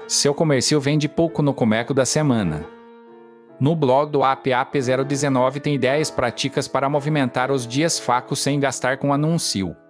Seu comércio vende pouco no começo da semana. No blog do AP019 tem ideias práticas para movimentar os dias fracos sem gastar com anúncio.